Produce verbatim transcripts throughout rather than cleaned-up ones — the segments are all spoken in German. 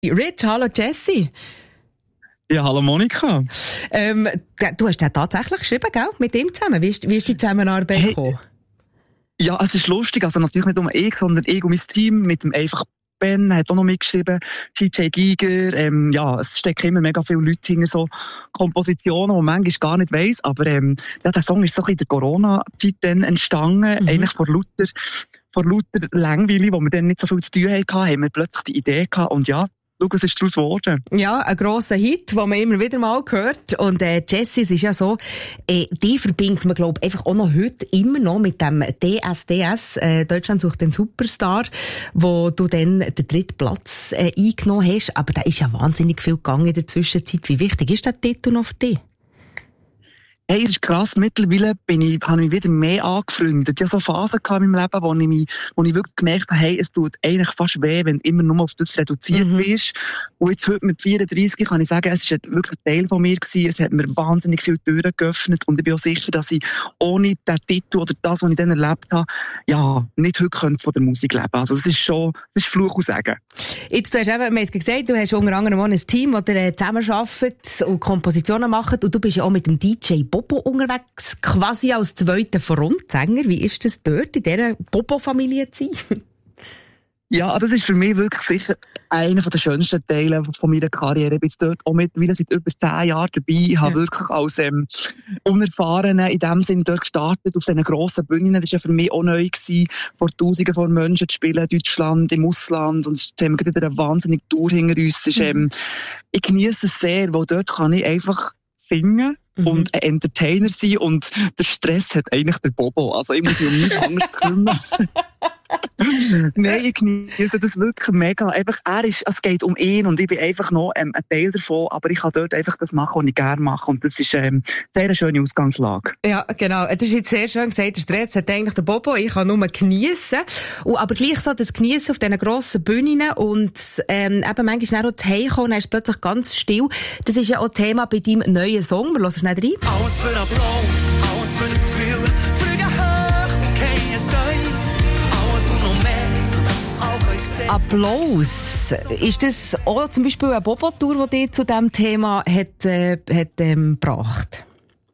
Rich, hallo Jesse. Ja, hallo Monika. Ähm, du hast den tatsächlich geschrieben, gell? Mit ihm zusammen. Wie ist, wie ist die Zusammenarbeit hey, gekommen? Ja, es ist lustig. Also natürlich nicht nur ich, sondern ich und mein Team mit dem einfach Ben hat auch noch mitgeschrieben, T J Giger. Ähm, ja, es stecken immer mega viele Leute hinter so Kompositionen, die man manchmal gar nicht weiss. Aber ähm, ja, der Song ist so in der Corona-Zeit dann entstanden, mhm. eigentlich vor lauter, vor lauter Langweile, wo wir dann nicht so viel zu tun hatten, haben wir plötzlich die Idee gehabt und ja, schau, was ist daraus geworden? Ja, ein grosser Hit, den man immer wieder mal hört. Und äh, Jesse, es ist ja so, äh, die verbindet man, glaube ich, einfach auch noch heute immer noch mit dem D S D S, äh, Deutschland sucht den Superstar, wo du dann den dritten Platz äh, eingenommen hast. Aber da ist ja wahnsinnig viel gegangen in der Zwischenzeit. Wie wichtig ist der Titel noch für dich? Hey, es ist krass. Mittlerweile bin ich, habe ich mich wieder mehr angefreundet. Ich hatte so Phasen in meinem Leben, wo ich, mich, wo ich wirklich gemerkt habe, hey, es tut eigentlich fast weh, wenn du immer nur auf das reduziert mhm. bist. Und jetzt heute mit vierunddreissig kann ich sagen, es war wirklich ein Teil von mir gewesen. Es hat mir wahnsinnig viele Türen geöffnet. Und ich bin auch sicher, dass ich ohne den Titel oder das, was ich dann erlebt habe, ja, nicht heute könnte von der Musik leben. Also es ist schon, es ist Fluch und Segen. Jetzt, du hast eben, wir haben gesagt, du hast unter anderem ein Team, das ihr zusammenarbeitet und Kompositionen macht. Und du bist ja auch mit dem D J Bobo unterwegs, quasi als zweiter Frontsänger. Wie ist das dort, in dieser Bobo-Familie zu sein? Ja, das ist für mich wirklich sicher einer der schönsten Teile von meiner Karriere. Ich bin jetzt dort auch mittlerweile seit über zehn Jahren dabei. Ich habe ja. wirklich als ähm, Unerfahrene in dem Sinne dort gestartet, auf diesen grossen Bühnen. Das war ja für mich auch neu gewesen, vor Tausenden von Menschen zu spielen, in Deutschland, im Ausland. Und jetzt haben wir wieder eine wahnsinnige Tour hinter uns. Ist, ähm, ich genieße es sehr, weil dort kann ich einfach singen. Mhm. Und ein Entertainer sein und der Stress hat eigentlich der Bobo. Also ich muss mich um nichts anderes kümmern. Nein, ich genieße das wirklich mega. Einfach, er ist, es geht um ihn und ich bin einfach noch ähm, ein Teil davon, aber ich kann dort einfach das machen, was ich gerne mache. Und das ist ähm, sehr eine schöne Ausgangslage. Ja, genau. Das ist jetzt sehr schön gesagt. Der Stress hat eigentlich der Bobo. Ich kann nur geniessen. Und aber gleich so das Geniessen auf diesen grossen Bühnen und ähm, eben manchmal auch zu Hause kommen, dann ist es plötzlich ganz still. Das ist ja auch Thema bei deinem neuen Song. Wir hören schnell rein. Alles für Applaus, alles für das Gefühl, fliegen hoch und gehen tief. Alles und noch mehr, sodass es auch euch seht. Applaus. Ist das auch zum Beispiel eine Bobo-Tour, die dich zu diesem Thema hat, äh, hat ähm, gebracht?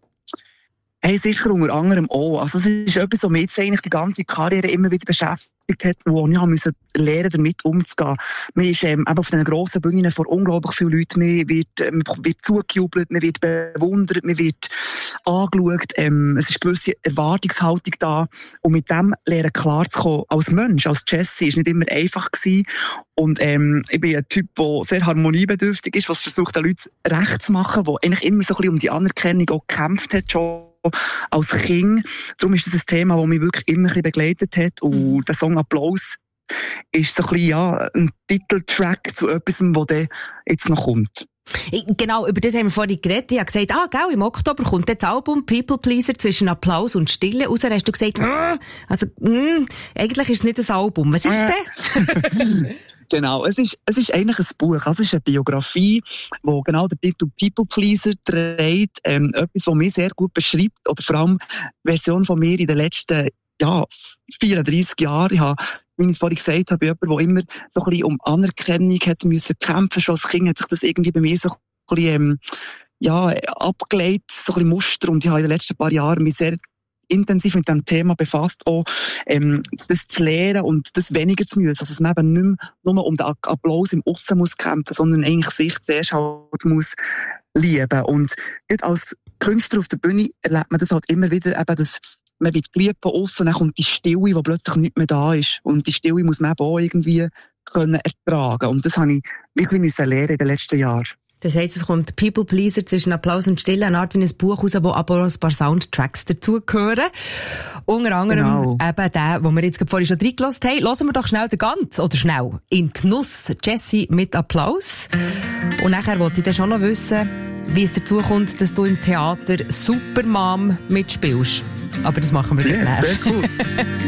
Hey, sicher unter anderem auch. Also es ist etwas, was mich jetzt eigentlich die ganze Karriere immer wieder beschäftigt hat, wo ich musste lernen, damit umzugehen. Man ist ähm, eben auf diesen grossen Bühnen vor unglaublich vielen Leuten. Man wird, ähm, wird zugejubelt, man wird bewundert, man wird angeschaut. Ähm, es ist eine gewisse Erwartungshaltung da. Und mit dem lernen klarzukommen, als Mensch, als Jesse, ist nicht immer einfach gewesen. Und ähm, ich bin ein Typ, der sehr harmoniebedürftig ist, was versucht, den Leuten recht zu machen, der eigentlich immer so ein bisschen um die Anerkennung auch gekämpft hat, schon als Kind. Darum ist das ein Thema, das mich wirklich immer ein bisschen begleitet hat. Und mhm. der Song Applaus ist so ein bisschen, ja, ein Titeltrack zu etwas, was jetzt noch kommt. Genau, über das haben wir vorhin geredet. Ich habe gesagt, ah, gell, im Oktober kommt das Album People Pleaser zwischen Applaus und Stille raus. Dann hast du gesagt, mm, also, mm, eigentlich ist es nicht ein Album. Was ist es denn? Genau, es ist, es ist eigentlich ein Buch. Also es ist eine Biografie, wo genau der Titel People Pleaser trägt. Ähm, etwas, was mich sehr gut beschreibt. Oder vor allem eine Version von mir in den letzten, ja, vierunddreissig Jahren. Ich habe, wie ich es vorhin gesagt habe, jemand, der immer so ein bisschen um Anerkennung hat müssen kämpfen. Schon als Kind hat sich das irgendwie bei mir so ein bisschen, ähm, ja, abgelegt, so ein bisschen Muster. Und ich habe in den letzten paar Jahren mich sehr intensiv mit diesem Thema befasst, auch ähm, das zu lernen und das weniger zu müssen. Also, dass man eben nicht mehr nur um den Applaus im Aussen muss kämpfen, sondern eigentlich sich zuerst halt muss lieben. Und als Künstler auf der Bühne erlebt man das halt immer wieder, eben, dass man wird geliebt von aussen, dann kommt die Stille, die plötzlich nicht mehr da ist. Und die Stille muss man eben auch irgendwie können ertragen. Und das habe ich wirklich müssen lernen in den letzten Jahren. Das heisst, es kommt People Pleaser zwischen Applaus und Stille, eine Art wie ein Buch raus, wo aber ein paar Soundtracks dazugehören. Unter anderem genau. eben der, den wir jetzt vorhin schon reingelassen haben. Hören wir doch schnell den ganz, oder schnell, in Genuss, Jesse mit Applaus. Und nachher wollte ich dann schon noch wissen, wie es dazu kommt, dass du im Theater Supermom mitspielst. Aber das machen wir yes, gleich. Sehr cool.